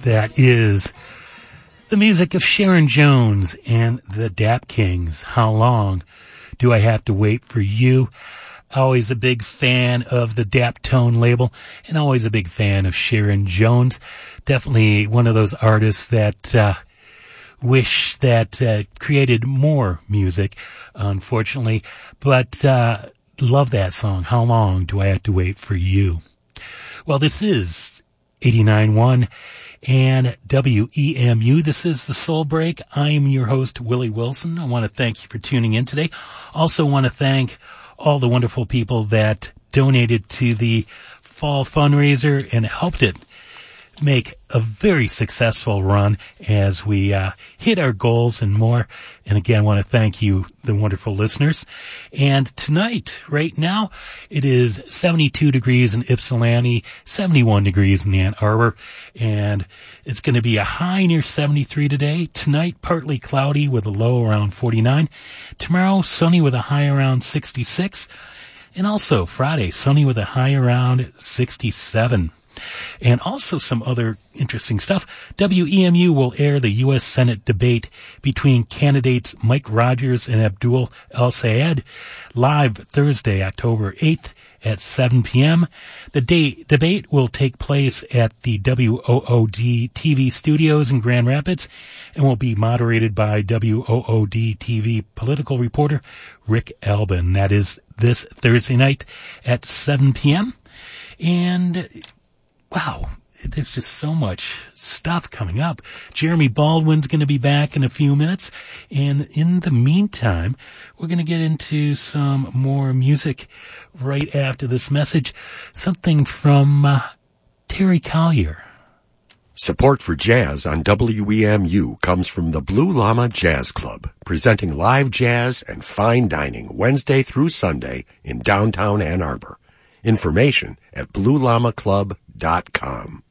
That is the music of Sharon Jones and the Dap Kings. How long do I have to wait for you? Always a big fan of the Dap Tone label and always a big fan of Sharon Jones. Definitely one of those artists that wish that created more music, unfortunately. But love that song, How Long Do I Have to Wait for You? Well, this is 89.1 and WEMU. This is the Soul Break. I am your host, Willie Wilson. I want to thank you for tuning in today. Also want to thank all the wonderful people that donated to the fall fundraiser and helped it make a very successful run as we hit our goals and more. And again, I want to thank you, the wonderful listeners. And tonight, right now, it is 72 degrees in Ypsilanti, 71 degrees in Ann Arbor, and it's going to be a high near 73 today. Tonight, partly cloudy with a low around 49. Tomorrow, sunny with a high around 66. And also Friday, sunny with a high around 67. And also some other interesting stuff. WEMU will air the U.S. Senate debate between candidates Mike Rogers and Abdul El-Sayed live Thursday, October 8th at 7 p.m. The debate will take place at the WOOD TV studios in Grand Rapids and will be moderated by WOOD TV political reporter Rick Albin. That is this Thursday night at 7 p.m. And wow, there's just so much stuff coming up. Jeremy Baldwin's going to be back in a few minutes. And in the meantime, we're going to get into some more music right after this message. Something from Terry Collier. Support for jazz on WEMU comes from the Blue Llama Jazz Club, presenting live jazz and fine dining Wednesday through Sunday in downtown Ann Arbor. Information at bluellamaclub.com.